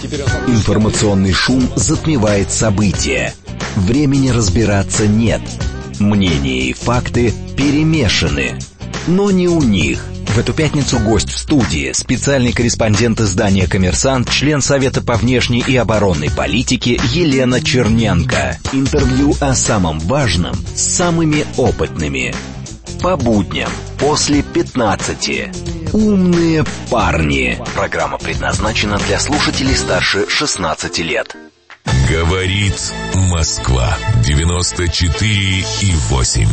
Информационный шум затмевает события. Времени разбираться нет. Мнения и факты перемешаны. Но не у них. В эту пятницу гость в студии, специальный корреспондент издания «Коммерсант», член Совета по внешней и оборонной политике Елена Черненко. Интервью о самом важном с самыми опытными. По будням после 15. Умные парни. Программа предназначена для слушателей старше 16 лет. Говорит Москва. 94,8.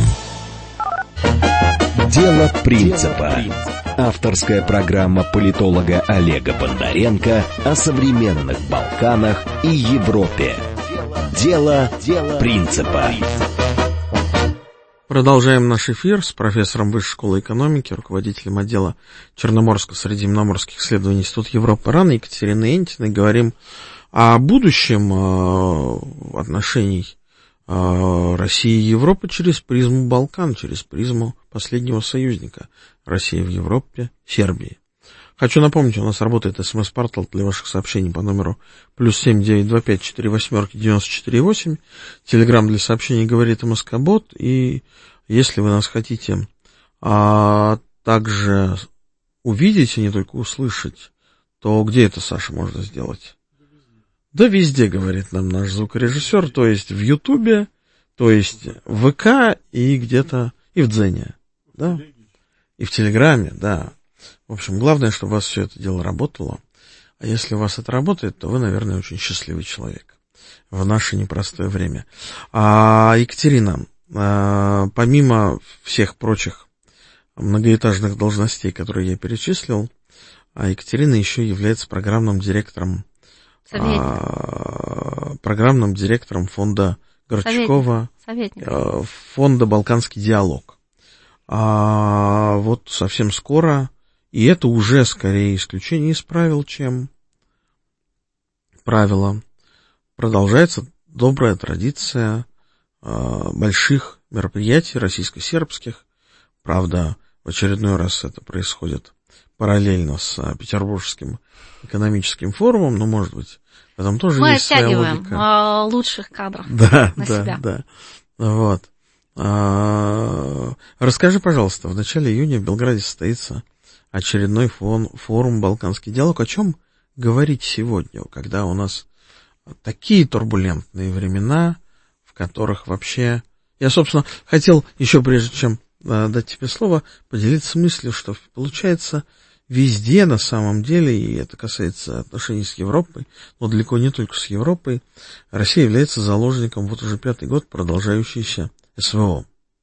Дело принципа. Авторская программа политолога Олега Бондаренко о современных Балканах и Европе. Дело принципа. Продолжаем наш эфир с профессором Высшей школы экономики, руководителем отдела Черноморско-Средиземноморских исследований Института Европы РАН Екатериной Энтиной. Говорим о будущем отношений России и Европы через призму Балкан, через призму последнего союзника России в Европе, Сербии. Хочу напомнить, у нас работает СМС-портал для ваших сообщений по номеру +7 925 48 94 8. Телеграм для сообщений говорит МСК-бот. И если вы нас хотите также увидеть, и не только услышать, то где это, Саша, можно сделать? Да везде, говорит нам наш звукорежиссер, то есть в Ютубе, то есть в ВК и где-то и в Дзене, да, и в Телеграме, да. В общем, главное, чтобы у вас все это дело работало. А если у вас это работает, то вы, наверное, очень счастливый человек в наше непростое время. Екатерина, помимо всех прочих многоэтажных должностей, которые я перечислил, Екатерина еще является программным директором фонда Горчакова, фонда «Балканский диалог». Вот совсем скоро, и это уже скорее исключение из правил, чем правило, продолжается добрая традиция больших мероприятий российско-сербских. Правда, в очередной раз это происходит параллельно с Петербургским экономическим форумом, но, может быть, в этом тоже есть своя логика. Мы оттягиваем лучших кадров на себя. Да. Вот. Расскажи, пожалуйста, в начале июня в Белграде состоится очередной форум «Балканский диалог». О чем говорить сегодня, когда у нас такие турбулентные времена, в которых вообще... Я, собственно, хотел еще, прежде чем дать тебе слово, поделиться мыслью, что получается везде на самом деле, и это касается отношений с Европой, но далеко не только с Европой, Россия является заложником вот уже 5-й год продолжающейся СВО.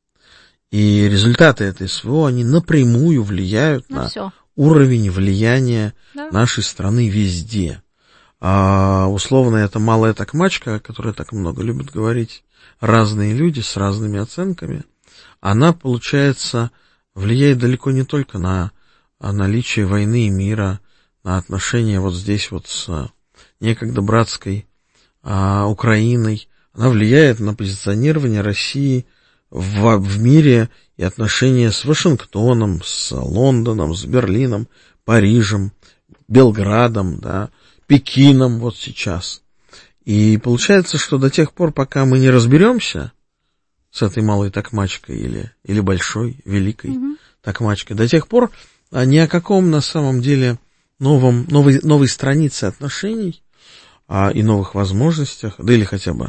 И результаты этой СВО, они напрямую влияют на уровень влияния нашей страны везде. Условно, это малая токмачка, о которой так много любят говорить разные люди с разными оценками, она, получается, влияет далеко не только на наличие войны и мира, на отношения вот здесь вот с некогда братской Украиной, она влияет на позиционирование России в мире и отношения с Вашингтоном, с Лондоном, с Берлином, Парижем, Белградом, да, Пекином вот сейчас. И получается, что до тех пор, пока мы не разберемся с этой малой токмачкой или большой, великой токмачкой, до тех пор ни о каком на самом деле новой странице отношений и новых возможностях, да или хотя бы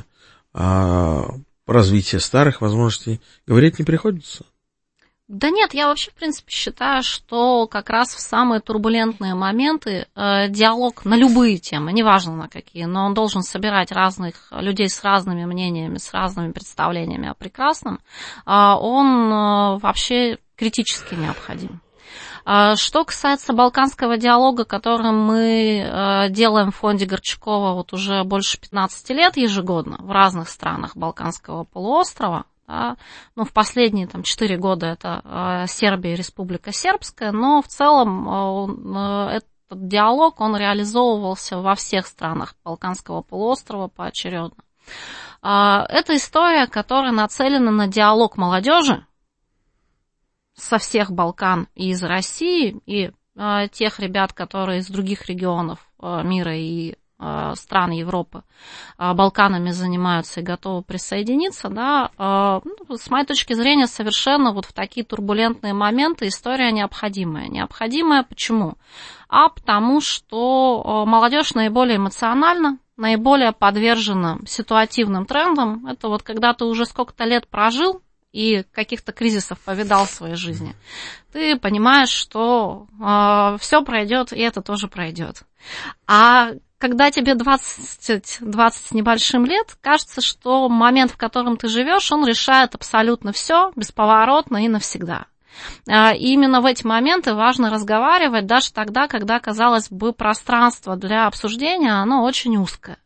развития старых возможностей говорить не приходится. Да нет, я вообще, в принципе, считаю, что как раз в самые турбулентные моменты диалог на любые темы, неважно на какие, но он должен собирать разных людей с разными мнениями, с разными представлениями о прекрасном, он вообще критически необходим. Что касается балканского диалога, который мы делаем в фонде Горчакова вот уже больше 15 лет ежегодно в разных странах Балканского полуострова, да, ну, в последние 4 года это Сербия и Республика Сербская, но в целом этот диалог, он реализовывался во всех странах Балканского полуострова поочередно. Это история, которая нацелена на диалог молодежи со всех Балкан и из России, и тех ребят, которые из других регионов мира и стран Европы Балканами занимаются и готовы присоединиться, да, с моей точки зрения, совершенно вот в такие турбулентные моменты история необходимая. Необходимая почему? Потому что молодежь наиболее эмоциональна, наиболее подвержена ситуативным трендам. Это вот когда ты уже сколько-то лет прожил и каких-то кризисов повидал в своей жизни, ты понимаешь, что все пройдет, и это тоже пройдет. А когда тебе 20 с небольшим лет, кажется, что момент, в котором ты живешь, он решает абсолютно все, бесповоротно и навсегда. И именно в эти моменты важно разговаривать, даже тогда, когда, казалось бы, пространство для обсуждения, оно очень узкое.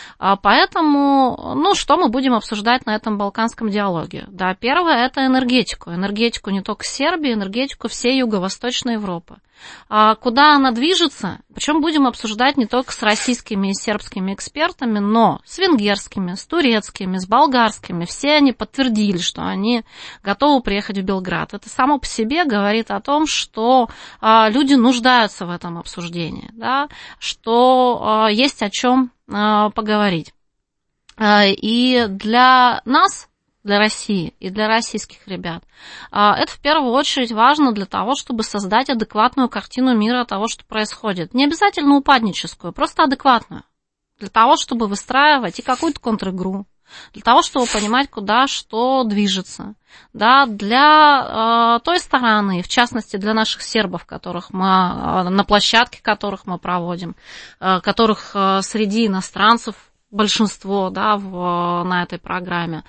Поэтому, что мы будем обсуждать на этом балканском диалоге? Да, первое – это энергетику. Энергетику не только Сербии, энергетику всей Юго-Восточной Европы. Куда она движется, причем будем обсуждать не только с российскими и сербскими экспертами, но с венгерскими, с турецкими, с болгарскими. Все они подтвердили, что они готовы приехать в Белград. Это само по себе говорит о том, что люди нуждаются в этом обсуждении, да, что есть о чем поговорить. И для нас, для России и для российских ребят, это в первую очередь важно для того, чтобы создать адекватную картину мира того, что происходит. Не обязательно упадническую, просто адекватную. Для того, чтобы выстраивать и какую-то контр-игру, для того, чтобы понимать, куда что движется. Да, для той стороны, в частности, для наших сербов, которых мы, на площадке которых мы проводим, которых среди иностранцев большинство, да, на этой программе,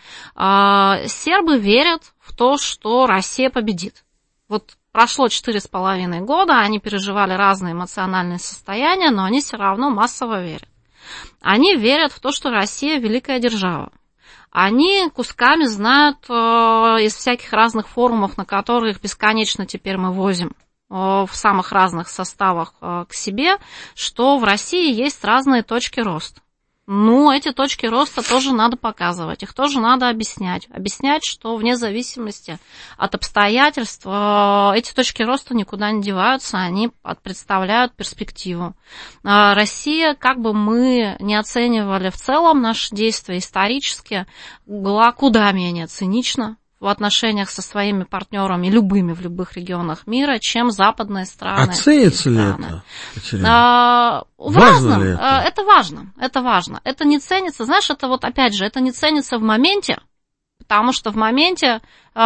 сербы верят в то, что Россия победит. Вот прошло 4,5 года, они переживали разные эмоциональные состояния, но они все равно массово верят. Они верят в то, что Россия великая держава. Они кусками знают из всяких разных форумов, на которые их бесконечно теперь мы возим в самых разных составах к себе, что в России есть разные точки роста. Эти точки роста тоже надо показывать, их тоже надо объяснять. Объяснять, что вне зависимости от обстоятельств эти точки роста никуда не деваются, они представляют перспективу. Россия, как бы мы ни оценивали в целом наши действия исторически, была куда менее цинична в отношениях со своими партнерами, любыми в любых регионах мира, чем западные страны. Оценится ли это, Екатерина? Важно ли это? Это важно. Это не ценится, знаешь, это вот опять же, это не ценится в моменте, потому что в моменте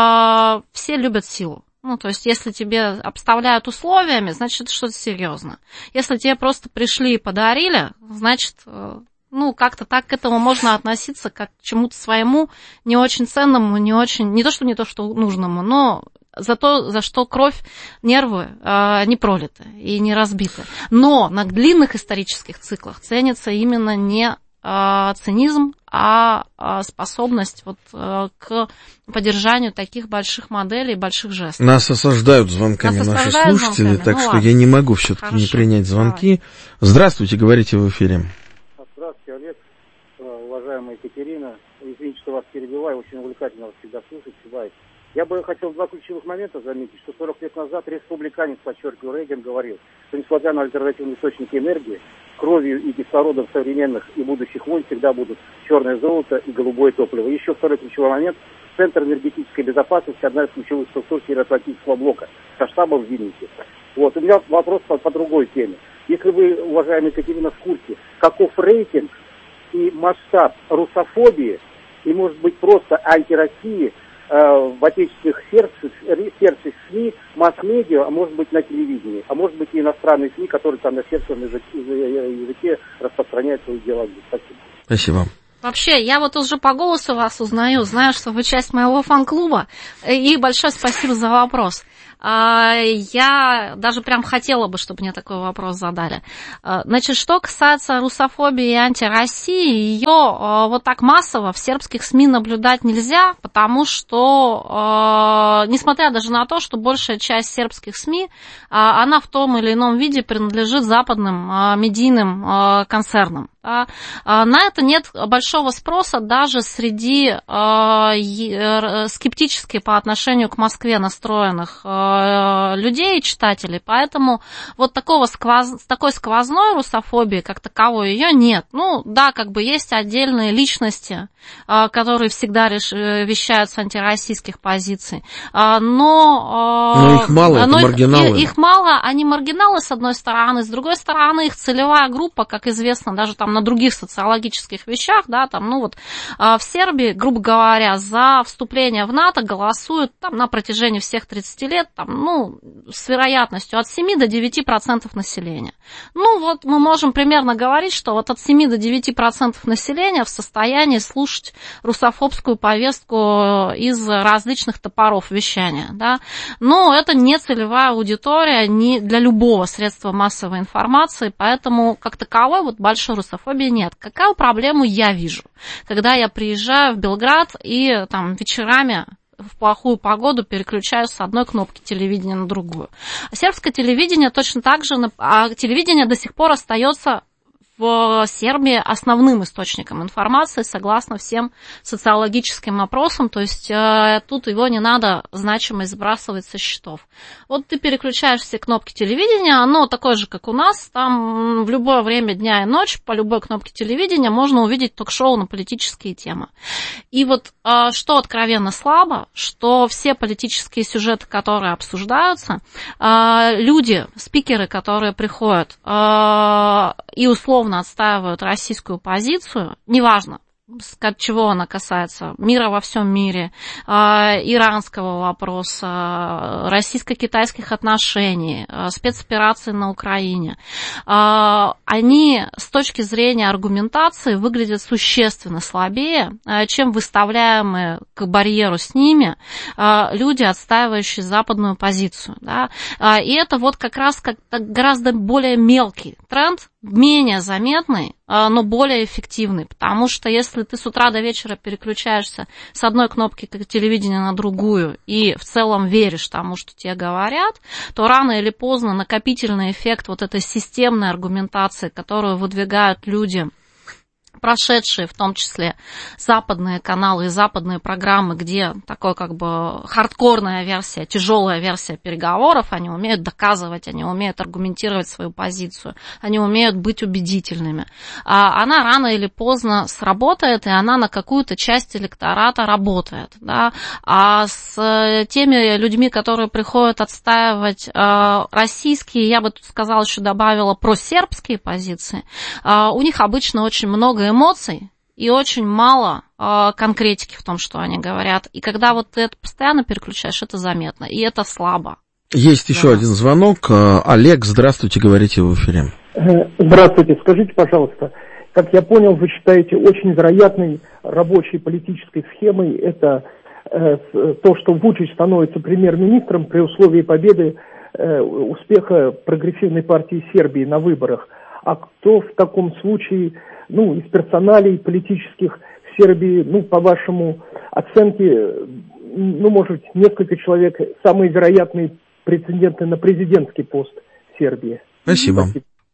все любят силу. То есть, если тебе обставляют условиями, значит, это что-то серьезно. Если тебе просто пришли и подарили, значит, как-то так к этому можно относиться, как к чему-то своему, не очень ценному, не то, что нужному, но за то, за что кровь, нервы не пролиты и не разбиты. Но на длинных исторических циклах ценится именно не цинизм, а способность к поддержанию таких больших моделей, больших жестов. Нас осаждают звонками наши слушатели, так что я не могу все-таки не принять звонки. Давай. Здравствуйте, говорите в эфире. Здравствуйте, Олег, уважаемая Екатерина. Извините, что вас перебиваю, очень увлекательно вас всегда слушать. Я бы хотел два ключевых момента заметить, что 40 лет назад республиканец, подчеркиваю, Рейган говорил, что несмотря на альтернативные источники энергии, кровью и кислородом современных и будущих войн всегда будут черное золото и голубое топливо. И еще второй ключевой момент. Центр энергетической безопасности – одна из ключевых структур Североатлантического блока со штабом в Вильнюсе. У меня вопрос по другой теме. Если вы, уважаемая Екатерина, в курсе, каков рейтинг и масштаб русофобии и, может быть, просто антироссии в отечественных сердцах СМИ, масс-медиа, а может быть на телевидении, а может быть и иностранные СМИ, которые там на сердцевом языке распространяют свою идеологию. Спасибо. Спасибо. Вообще, я уже по голосу вас знаю, что вы часть моего фан-клуба, и большое спасибо за вопрос. Я даже прям хотела бы, чтобы мне такой вопрос задали. Значит, что касается русофобии и антироссии, ее так массово в сербских СМИ наблюдать нельзя, потому что, несмотря даже на то, что большая часть сербских СМИ, она в том или ином виде принадлежит западным медийным концернам. На это нет большого спроса даже среди скептически по отношению к Москве настроенных людей, читателей, поэтому вот такой сквозной русофобии, как таковой, ее нет. Ну, да, как бы есть отдельные личности, которые всегда вещают с антироссийских позиций, но их мало, это маргиналы. Их мало, они маргиналы, с одной стороны, с другой стороны, их целевая группа, как известно, даже там на других социологических вещах, да, там, ну вот, в Сербии, грубо говоря, за вступление в НАТО голосуют там на протяжении всех 30 лет, там, ну, с вероятностью от 7 до 9% населения. Ну, вот мы можем примерно говорить, что вот от 7 до 9% населения в состоянии слушать русофобскую повестку из различных топоров вещания, да. Но это не целевая аудитория не для любого средства массовой информации, поэтому как таковой вот большой русофобии нет. Какую проблему я вижу, когда я приезжаю в Белград и там вечерами в плохую погоду переключаюсь с одной кнопки телевидения на другую? Сербское телевидение точно так же, телевидение до сих пор остается в Сербии основным источником информации, согласно всем социологическим опросам, то есть тут его не надо значимо сбрасывать со счетов. Вот ты переключаешь все кнопки телевидения, оно такое же, как у нас, там в любое время дня и ночи по любой кнопке телевидения можно увидеть ток-шоу на политические темы. И вот что откровенно слабо, что все политические сюжеты, которые обсуждаются, люди, спикеры, которые приходят и условно отстаивают российскую позицию, неважно, от чего она касается, мира во всем мире, иранского вопроса, российско-китайских отношений, спецоперации на Украине, они с точки зрения аргументации выглядят существенно слабее, чем выставляемые к барьеру с ними люди, отстаивающие западную позицию. Да? И это вот как раз гораздо более мелкий тренд, менее заметный, но более эффективный, потому что если ты с утра до вечера переключаешься с одной кнопки телевидения на другую и в целом веришь тому, что тебе говорят, то рано или поздно накопительный эффект вот этой системной аргументации, которую выдвигают люди, прошедшие в том числе западные каналы и западные программы, где такой как бы хардкорная версия, тяжелая версия переговоров, они умеют доказывать, они умеют аргументировать свою позицию, они умеют быть убедительными. Она рано или поздно сработает, и она на какую-то часть электората работает. Да? А с теми людьми, которые приходят отстаивать российские, я бы тут сказала, еще добавила просербские позиции, у них обычно очень много эмоций и очень мало конкретики в том, что они говорят. И когда вот ты это постоянно переключаешь, это заметно, и это слабо. Есть еще один звонок. Олег, здравствуйте, говорите в эфире. Здравствуйте, скажите, пожалуйста, как я понял, вы считаете очень вероятной рабочей политической схемой это то, что Вучич становится премьер-министром при условии победы успеха прогрессивной партии Сербии на выборах. А кто в таком случае, ну, из персоналей политических в Сербии, ну, по вашему оценке, ну, может, несколько человек, самые вероятные претенденты на президентский пост в Сербии? Спасибо.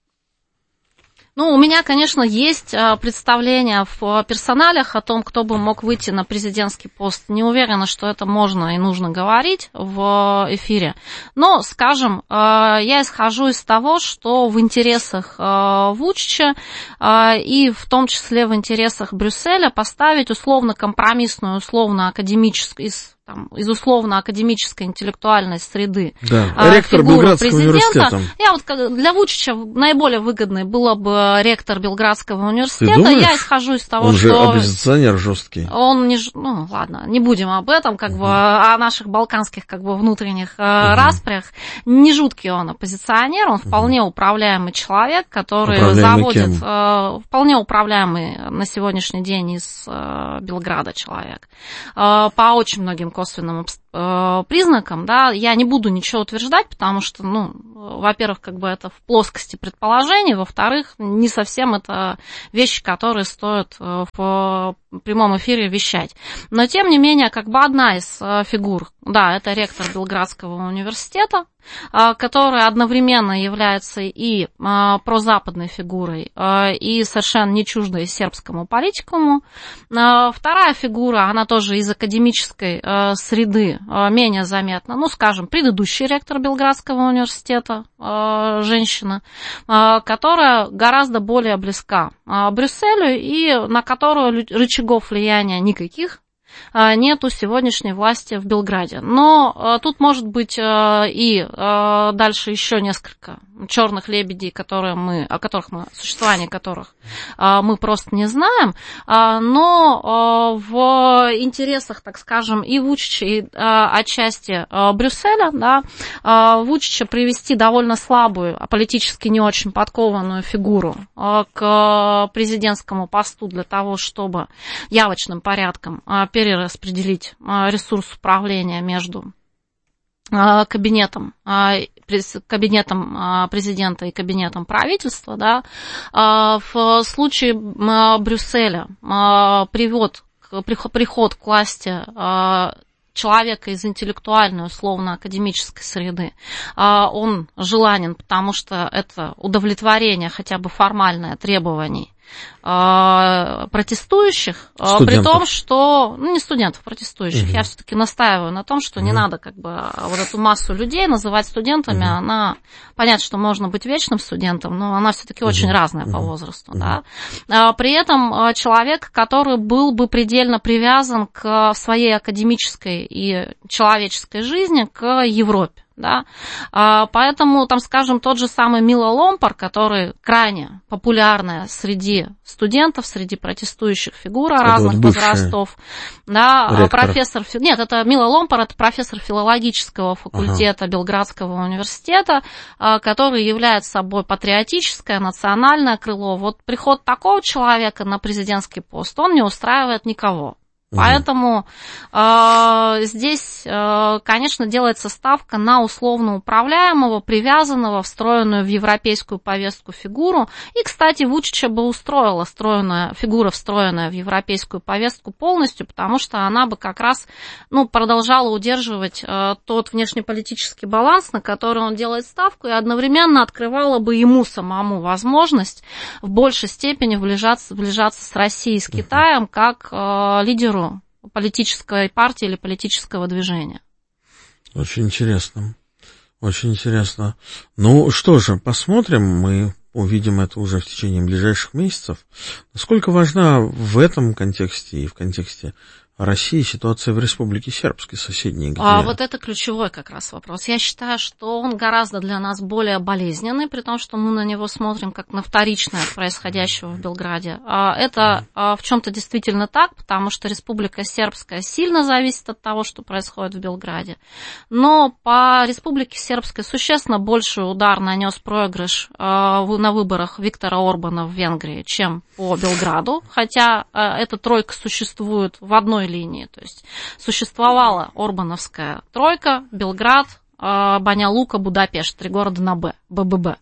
Ну, у меня, конечно, есть представление в персоналях о том, кто бы мог выйти на президентский пост. Не уверена, что это можно и нужно говорить в эфире. Но, скажем, я исхожу из того, что в интересах Вучича и в том числе в интересах Брюсселя поставить условно-компромиссную, условно-академическую, из условно-академической интеллектуальной среды. Да, ректор Белградского университета. Я вот для Вучича наиболее выгодной было бы ректор Белградского университета. Я исхожу из того, он что... Он же оппозиционер жесткий. Он не... Ну, ладно, не будем об этом, как бы, о наших балканских, как бы, внутренних распрях. Не жуткий он оппозиционер, он вполне управляемый человек, который заводит... Вполне управляемый на сегодняшний день из Белграда человек. По очень многим косвенным признакам, да, я не буду ничего утверждать, потому что, ну, во-первых, как бы это в плоскости предположений, во-вторых, не совсем это вещи, которые стоит в прямом эфире вещать. Но, тем не менее, как бы одна из фигур, да, это ректор Белградского университета, который одновременно является и прозападной фигурой, и совершенно не чуждой сербскому политикуму. Вторая фигура, она тоже из академической среды, менее заметно. Ну, скажем, предыдущий ректор Белградского университета, женщина, которая гораздо более близка Брюсселю и на которую рычагов влияния никаких нет у сегодняшней власти в Белграде. Но тут может быть и дальше еще несколько черных лебедей, существование которых мы просто не знаем, но в интересах, так скажем, и Вучича, и отчасти Брюсселя, да, Вучича привести довольно слабую, политически не очень подкованную фигуру к президентскому посту для того, чтобы явочным порядком перераспределить ресурс управления между кабинетом президента и кабинетом правительства, да, в случае Брюсселя приход к власти человека из интеллектуальной, условно-академической среды, он желанен, потому что это удовлетворение хотя бы формальное требований протестующих, при том, что, не студентов, протестующих, я все-таки настаиваю на том, что не надо как бы вот эту массу людей называть студентами, она, понятно, что можно быть вечным студентом, но она все-таки очень разная по возрасту, да. При этом человек, который был бы предельно привязан к своей академической и человеческой жизни, к Европе. Да? Поэтому, там, скажем, тот же самый Мила Ломпар, который крайне популярная среди студентов, среди протестующих фигур разных возрастов, да, профессор... Нет, это Мила Ломпар, это профессор филологического факультета Белградского университета, который является собой патриотическое, национальное крыло. Вот приход такого человека на президентский пост, он не устраивает никого. Поэтому здесь, конечно, делается ставка на условно управляемого, привязанного, встроенную в европейскую повестку фигуру. И, кстати, Вучича бы устроила фигура, встроенная в европейскую повестку полностью, потому что она бы как раз продолжала удерживать тот внешнеполитический баланс, на который он делает ставку, и одновременно открывала бы ему самому возможность в большей степени сближаться с Россией, с Китаем, как лидеру политической партии или политического движения. Очень интересно. Очень интересно. Ну что же, посмотрим, мы увидим это уже в течение ближайших месяцев. Насколько важна в этом контексте и в контексте России ситуация в Республике Сербской, соседней, где... Вот это ключевой как раз вопрос. Я считаю, что он гораздо для нас более болезненный, при том, что мы на него смотрим как на вторичное происходящего в Белграде. Это в чем-то действительно так, потому что Республика Сербская сильно зависит от того, что происходит в Белграде. Но по Республике Сербской существенно больший удар нанес проигрыш на выборах Виктора Орбана в Венгрии, чем по Белграду, хотя эта тройка существует в одной линии, то есть существовала Орбановская тройка, Белград, Баня-Лука, Будапешт, 3 города на БББ.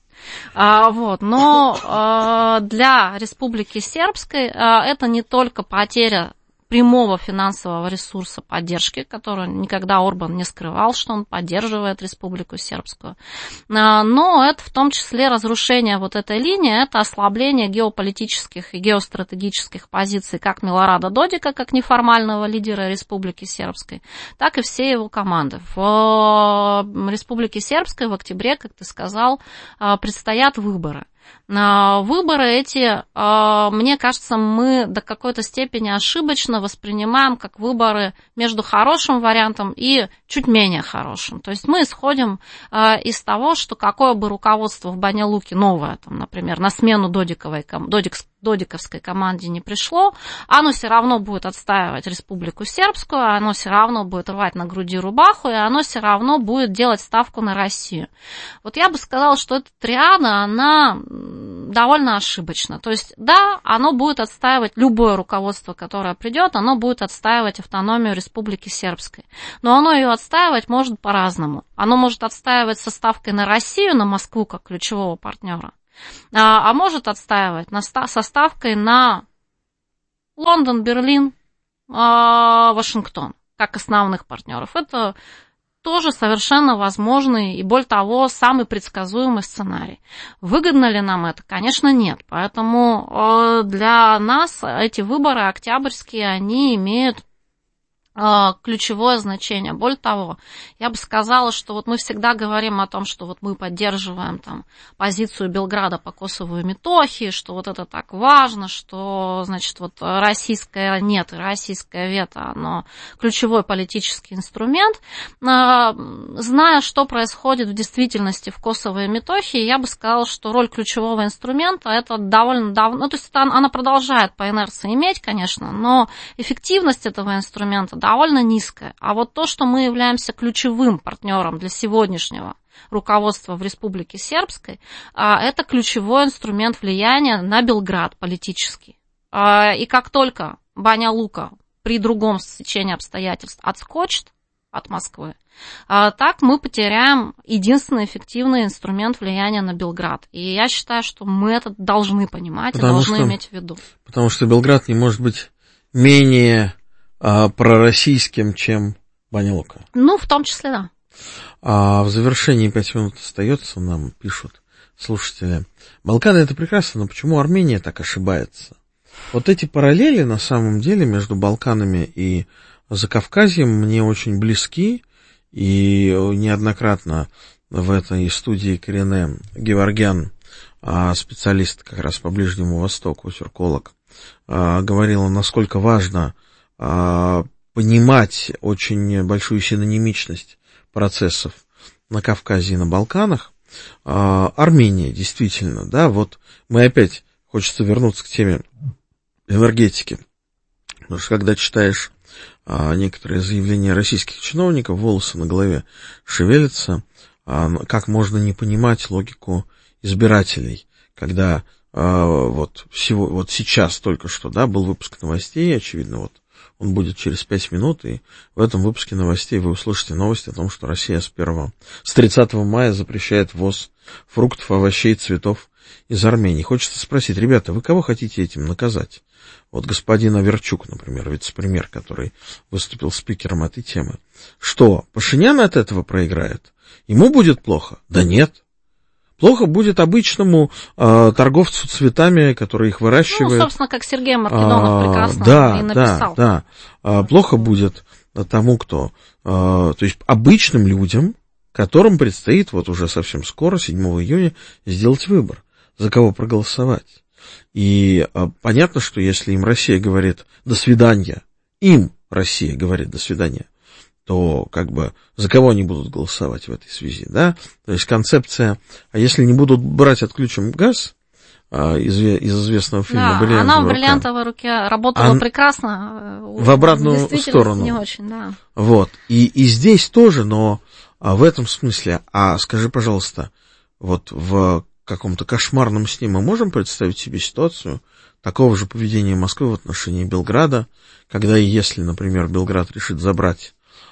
Но для Республики Сербской это не только потеря прямого финансового ресурса поддержки, который никогда Орбан не скрывал, что он поддерживает Республику Сербскую. Но это в том числе разрушение вот этой линии, это ослабление геополитических и геостратегических позиций как Милорада Додика, как неформального лидера Республики Сербской, так и всей его команды. В Республике Сербской в октябре, как ты сказал, предстоят выборы. Выборы эти, мне кажется, мы до какой-то степени ошибочно воспринимаем как выборы между хорошим вариантом и чуть менее хорошим. То есть мы исходим из того, что какое бы руководство в Баня-Луке новое, там, например, на смену додиковской команде не пришло, оно все равно будет отстаивать Республику Сербскую, оно все равно будет рвать на груди рубаху, и оно все равно будет делать ставку на Россию. Вот я бы сказала, что эта триада, она довольно ошибочна. То есть, да, оно будет отстаивать, любое руководство, которое придет, оно будет отстаивать автономию Республики Сербской. Но оно ее отстаивать может по-разному. Оно может отстаивать со ставкой на Россию, на Москву, как ключевого партнера, а может отстаивать со ставкой на Лондон, Берлин, Вашингтон, как основных партнеров. Это тоже совершенно возможный и, более того, самый предсказуемый сценарий. Выгодно ли нам это? Конечно, нет. Поэтому для нас эти выборы октябрьские, они имеют ключевое значение. Более того, я бы сказала, что вот мы всегда говорим о том, что вот мы поддерживаем там позицию Белграда по Косову и Метохии, что вот это так важно, что, значит, вот российское нет и российское вето, оно ключевой политический инструмент. Зная, что происходит в действительности в Косово и Метохии, я бы сказала, что роль ключевого инструмента это довольно давно, ну, то есть она продолжает по инерции иметь, конечно, но эффективность этого инструмента довольно низкая. А вот то, что мы являемся ключевым партнером для сегодняшнего руководства в Республике Сербской, это ключевой инструмент влияния на Белград политический. И как только Баня Лука при другом стечении обстоятельств отскочит от Москвы, так мы потеряем единственный эффективный инструмент влияния на Белград. И я считаю, что мы это должны понимать и должны иметь в виду. Потому что Белград не может быть менее пророссийским, чем Баня Лука. Ну, в том числе, да. В завершении 5 минут остается, нам пишут слушатели. Балканы это прекрасно, но почему Армения так ошибается? Вот эти параллели, на самом деле, между Балканами и Закавказьем мне очень близки, и неоднократно в этой студии Карине Геворгян, специалист как раз по Ближнему Востоку, тюрколог, говорила, насколько важно понимать очень большую синонимичность процессов на Кавказе и на Балканах. Армения, действительно, да, вот мы опять, хочется вернуться к теме энергетики, потому что когда читаешь некоторые заявления российских чиновников, волосы на голове шевелятся, как можно не понимать логику избирателей, когда вот сейчас только что, да, был выпуск новостей, очевидно, вот он будет через 5 минут, и в этом выпуске новостей вы услышите новость о том, что Россия с 30 мая запрещает ввоз фруктов, овощей, цветов из Армении. Хочется спросить, ребята, вы кого хотите этим наказать? Вот господин Аверчук, например, вице-премьер, который выступил спикером этой темы. Что, Пашинян от этого проиграет? Ему будет плохо? Да нет. Плохо будет обычному торговцу цветами, который их выращивает. Ну, собственно, как Сергей Маркедонов прекрасно и написал. Да. Плохо будет тому, кто... то есть обычным людям, которым предстоит вот уже совсем скоро, 7 июня, сделать выбор, за кого проголосовать. И понятно, что если им Россия говорит «до свидания», им Россия говорит «до свидания», то как бы за кого они будут голосовать в этой связи, да? То есть концепция, а если не будут брать, отключим газ, из известного фильма «Бриллиантовая рука». Она в «Бриллиантовой руке» работала прекрасно. В обратную сторону. Не очень, да. Вот. И здесь тоже, но в этом смысле, скажи, пожалуйста, вот в каком-то кошмарном сне мы можем представить себе ситуацию такого же поведения Москвы в отношении Белграда, когда и если, например, Белград решит забрать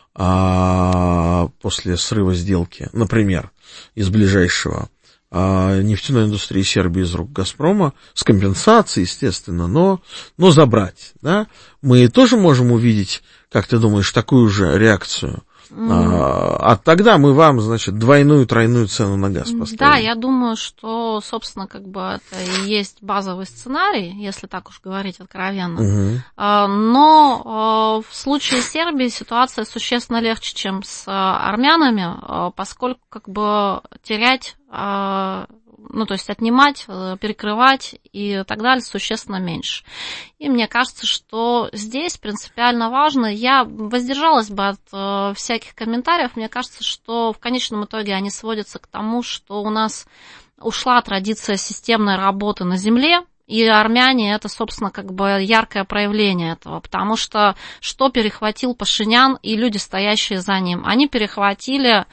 после срыва сделки, например, из ближайшего нефтяной индустрии Сербии из рук «Газпрома», с компенсацией, естественно, но забрать, да, мы тоже можем увидеть, как ты думаешь, такую же реакцию. А тогда мы вам, значит, двойную, тройную цену на газ поставим. Да, я думаю, что, собственно, как бы это и есть базовый сценарий, если так уж говорить откровенно. Угу. Но в случае Сербии ситуация существенно легче, чем с армянами, поскольку как бы терять... то есть отнимать, перекрывать и так далее существенно меньше. И мне кажется, что здесь принципиально важно, я воздержалась бы от всяких комментариев, мне кажется, что в конечном итоге они сводятся к тому, что у нас ушла традиция системной работы на земле, и армяне это, собственно, как бы яркое проявление этого, потому что перехватил Пашинян и люди, стоящие за ним? Они перехватили,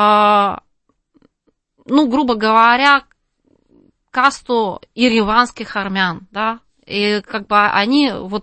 грубо говоря, касту ереванских армян, да, и как бы они вот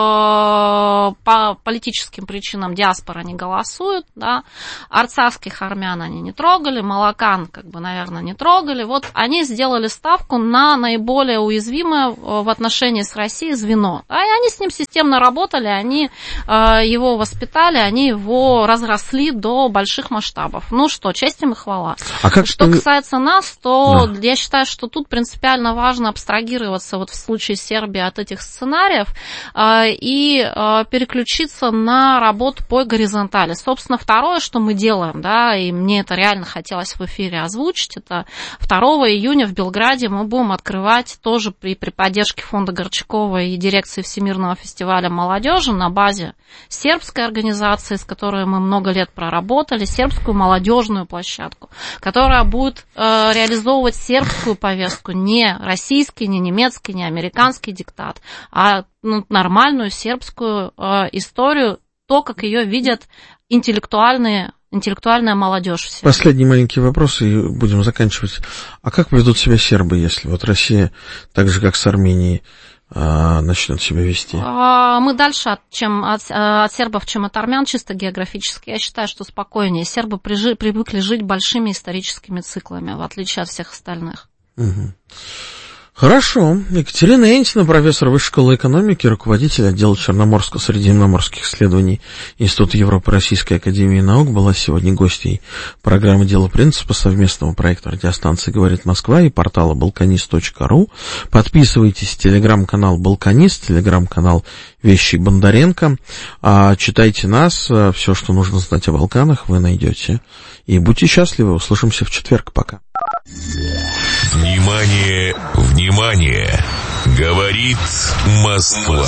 по политическим причинам диаспора не голосуют, да, арцахских армян они не трогали, молокан, как бы, наверное, не трогали, вот они сделали ставку на наиболее уязвимое в отношении с Россией звено, да, и они с ним системно работали, они его воспитали, они его разросли до больших масштабов. Ну что, честь им и хвала. Что касается нас, то я считаю, что тут принципиально важно абстрагироваться вот в случае Сербии Сербии от этих сценариев и переключиться на работу по горизонтали. Собственно, второе, что мы делаем, да, и мне это реально хотелось в эфире озвучить, это 2 июня в Белграде мы будем открывать тоже при поддержке фонда Горчакова и дирекции Всемирного фестиваля молодежи на базе сербской организации, с которой мы много лет проработали, сербскую молодежную площадку, которая будет реализовывать сербскую повестку, не российский, не немецкий, не американский диктат, а нормальную сербскую историю, то, как ее видят интеллектуальная молодежь. Последний маленький вопрос, и будем заканчивать. А как поведут себя сербы, если вот Россия, так же как с Арменией, начнет себя вести? Мы дальше от сербов, чем от армян, чисто географически. Я считаю, что спокойнее. Сербы привыкли жить большими историческими циклами, в отличие от всех остальных. Угу. Хорошо. Екатерина Энтина, профессор Высшей школы экономики, руководитель отдела Черноморско-Средиземноморских исследований Института Европы Российской академии наук, была сегодня гостьей программы «Дело принципа» совместного проекта радиостанции «Говорит Москва» и портала balkanist.ru. Подписывайтесь, телеграм-канал «Балканист», телеграм-канал «Вещи Бондаренко». Читайте нас, все, что нужно знать о Балканах, вы найдете. И будьте счастливы, услышимся в четверг. Пока. Внимание, внимание! Говорит Москва.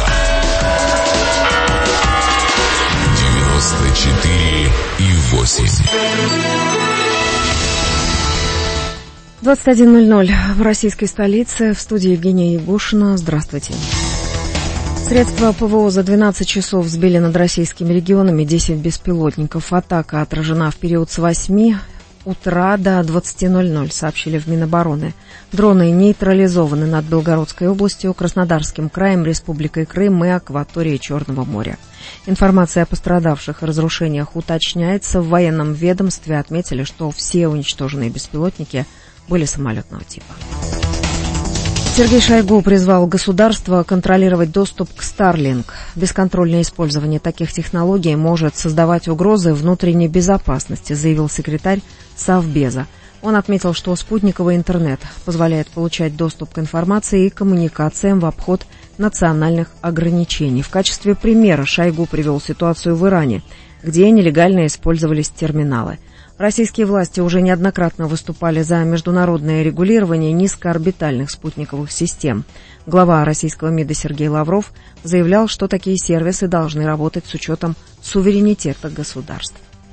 94,8. 21:00 в российской столице. В студии Евгения Ягушина. Здравствуйте. Средства ПВО за 12 часов сбили над российскими регионами 10 беспилотников. Атака отражена в период с 8 утра до 20:00, сообщили в Минобороны. Дроны нейтрализованы над Белгородской областью, Краснодарским краем, Республикой Крым и акваторией Черного моря. Информация о пострадавших и разрушениях уточняется. В военном ведомстве отметили, что все уничтоженные беспилотники были самолетного типа. Сергей Шойгу призвал государство контролировать доступ к Starlink. Бесконтрольное использование таких технологий может создавать угрозы внутренней безопасности, заявил секретарь Совбеза. Он отметил, что спутниковый интернет позволяет получать доступ к информации и коммуникациям в обход национальных ограничений. В качестве примера Шойгу привел ситуацию в Иране, где нелегально использовались терминалы. Российские власти уже неоднократно выступали за международное регулирование низкоорбитальных спутниковых систем. Глава российского МИДа Сергей Лавров заявлял, что такие сервисы должны работать с учетом суверенитета государств.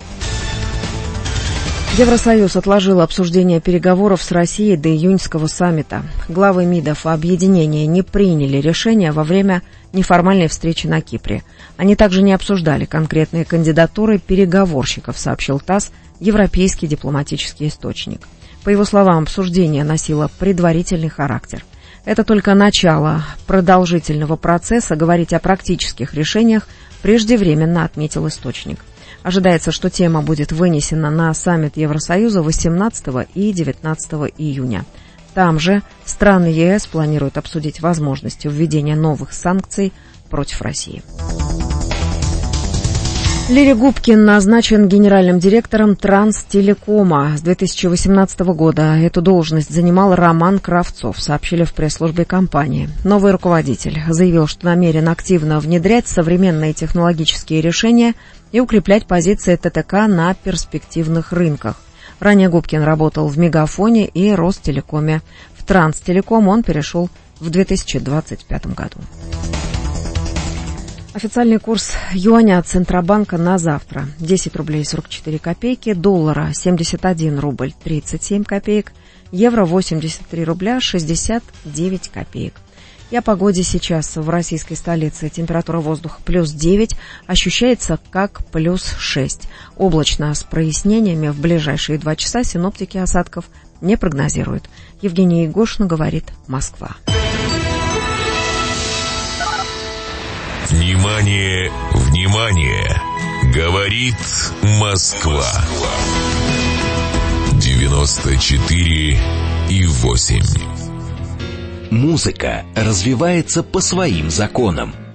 Евросоюз отложил обсуждение переговоров с Россией до июньского саммита. Главы МИДов объединения не приняли решения во время неформальной встречи на Кипре. Они также не обсуждали конкретные кандидатуры переговорщиков, сообщил ТАСС, европейский дипломатический источник. По его словам, обсуждение носило предварительный характер. Это только начало продолжительного процесса, говорить о практических решениях преждевременно, отметил источник. Ожидается, что тема будет вынесена на саммит Евросоюза 18 и 19 июня. Там же страны ЕС планируют обсудить возможности введения новых санкций против России. Лири Губкин назначен генеральным директором Транстелекома. С 2018 года эту должность занимал Роман Кравцов, сообщили в пресс-службе компании. Новый руководитель заявил, что намерен активно внедрять современные технологические решения и укреплять позиции ТТК на перспективных рынках. Ранее Губкин работал в Мегафоне и Ростелекоме. В Транстелеком он перешел в 2025 году. Официальный курс юаня от Центробанка на завтра. 10 рублей 44 копейки, доллара 71 рубль 37 копеек, евро 83 рубля 69 копеек. И о погоде сейчас в российской столице. Температура воздуха плюс 9, ощущается как плюс 6. Облачно с прояснениями, в ближайшие 2 часа синоптики осадков не прогнозируют. Евгения Ягушина, говорит Москва. Внимание, внимание! Говорит Москва. 94,8. Музыка развивается по своим законам.